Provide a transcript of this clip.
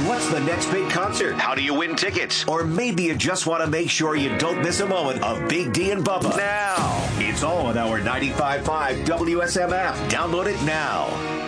What's the next big concert? How do you win tickets? Or maybe you just want to make sure you don't miss a moment of Big D and Bubba. Now, it's all on our 95.5 WSM app. Download it now.